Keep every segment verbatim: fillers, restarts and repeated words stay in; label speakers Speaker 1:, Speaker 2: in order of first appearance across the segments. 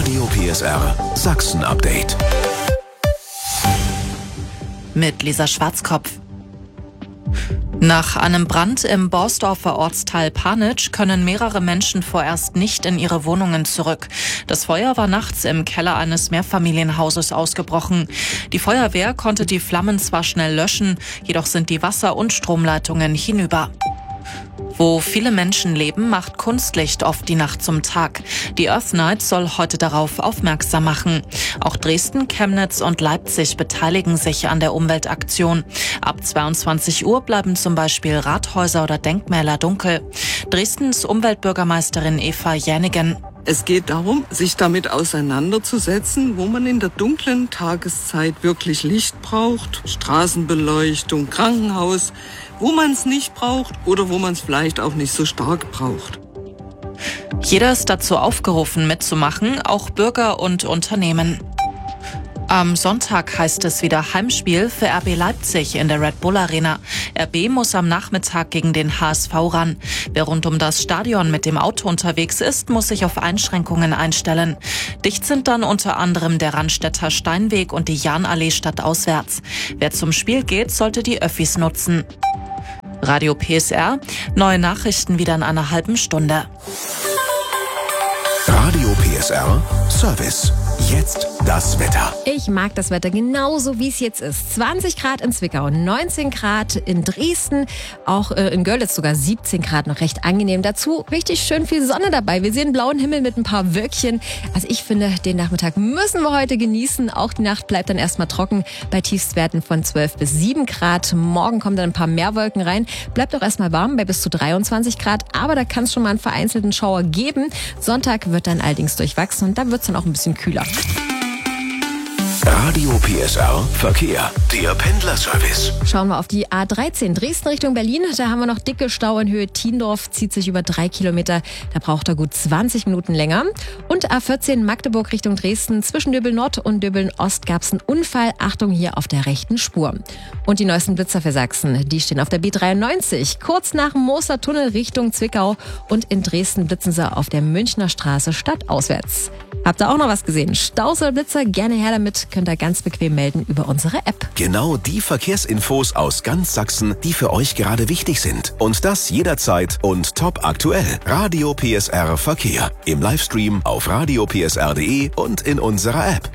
Speaker 1: Radio P S R Sachsen Update.
Speaker 2: Mit Lisa Schwarzkopf. Nach einem Brand im Borsdorfer Ortsteil Panitsch können mehrere Menschen vorerst nicht in ihre Wohnungen zurück. Das Feuer war nachts im Keller eines Mehrfamilienhauses ausgebrochen. Die Feuerwehr konnte die Flammen zwar schnell löschen, jedoch sind die Wasser- und Stromleitungen hinüber. Wo viele Menschen leben, macht Kunstlicht oft die Nacht zum Tag. Die Earth Night soll heute darauf aufmerksam machen. Auch Dresden, Chemnitz und Leipzig beteiligen sich an der Umweltaktion. Ab zweiundzwanzig Uhr bleiben zum Beispiel Rathäuser oder Denkmäler dunkel. Dresdens Umweltbürgermeisterin Eva Jänigen.
Speaker 3: Es geht darum, sich damit auseinanderzusetzen, wo man in der dunklen Tageszeit wirklich Licht braucht, Straßenbeleuchtung, Krankenhaus, wo man es nicht braucht oder wo man es vielleicht auch nicht so stark braucht.
Speaker 2: Jeder ist dazu aufgerufen, mitzumachen, auch Bürger und Unternehmen. Am Sonntag heißt es wieder Heimspiel für R B Leipzig in der Red Bull Arena. R B muss am Nachmittag gegen den H S V ran. Wer rund um das Stadion mit dem Auto unterwegs ist, muss sich auf Einschränkungen einstellen. Dicht sind dann unter anderem der Rannstädter Steinweg und die Jahnallee stadtauswärts. Wer zum Spiel geht, sollte die Öffis nutzen. Radio P S R, neue Nachrichten wieder in einer halben Stunde.
Speaker 1: Radio P S R Service. Jetzt das Wetter.
Speaker 4: Ich mag das Wetter genauso, wie es jetzt ist. zwanzig Grad in Zwickau, neunzehn Grad in Dresden, auch äh, in Görlitz sogar siebzehn Grad, noch recht angenehm. Dazu richtig schön viel Sonne dabei. Wir sehen blauen Himmel mit ein paar Wölkchen. Also ich finde, den Nachmittag müssen wir heute genießen. Auch die Nacht bleibt dann erstmal trocken bei Tiefstwerten von zwölf bis sieben Grad. Morgen kommen dann ein paar mehr Wolken rein. Bleibt auch erstmal warm bei bis zu dreiundzwanzig Grad, aber da kann es schon mal einen vereinzelten Schauer geben. Sonntag wird dann allerdings durchwachsen und da wird es dann auch ein bisschen kühler.
Speaker 1: Radio P S R Verkehr, der Pendlerservice.
Speaker 4: Schauen wir auf die A dreizehn Dresden Richtung Berlin. Da haben wir noch dicke Stau in Höhe Tiendorf, zieht sich über drei Kilometer. Da braucht er gut zwanzig Minuten länger. Und A vierzehn Magdeburg Richtung Dresden. Zwischen Döbeln Nord und Döbeln Ost gab es einen Unfall. Achtung, hier auf der rechten Spur. Und die neuesten Blitzer für Sachsen, die stehen auf der B dreiundneunzig. Kurz nach dem Mostertunnel Richtung Zwickau. Und in Dresden blitzen sie auf der Münchner Straße stadtauswärts. Habt ihr auch noch was gesehen? Staus oder Blitzer? Gerne her damit. Könnt ihr ganz bequem melden über unsere App.
Speaker 1: Genau die Verkehrsinfos aus ganz Sachsen, die für euch gerade wichtig sind. Und das jederzeit und top aktuell. Radio P S R Verkehr. Im Livestream auf radio p s r punkt d e und in unserer App.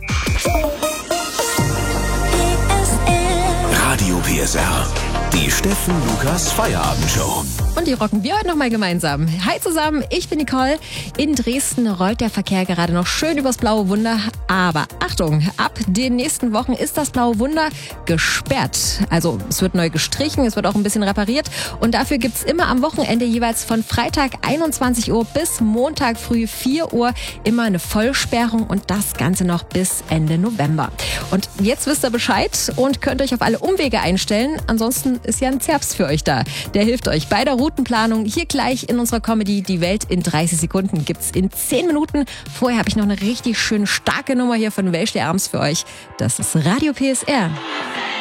Speaker 1: Radio P S R. Die Steffen Lukas Feierabendshow.
Speaker 4: Und die rocken wir heute nochmal gemeinsam. Hi zusammen, ich bin Nicole. In Dresden rollt der Verkehr gerade noch schön übers Blaue Wunder. Aber Achtung, ab den nächsten Wochen ist das Blaue Wunder gesperrt. Also es wird neu gestrichen, es wird auch ein bisschen repariert. Und dafür gibt's immer am Wochenende jeweils von Freitag einundzwanzig Uhr bis Montag früh vier Uhr immer eine Vollsperrung. Und das Ganze noch bis Ende November. Und jetzt wisst ihr Bescheid und könnt euch auf alle Umwege einstellen. Ansonsten ist ja ein Zerbst für euch da. Der hilft euch bei der Routenplanung. Hier gleich in unserer Comedy Die Welt in dreißig Sekunden gibt's in zehn Minuten. Vorher habe ich noch eine richtig schön starke Nummer hier von Welsh der Arms für euch. Das ist Radio P S R.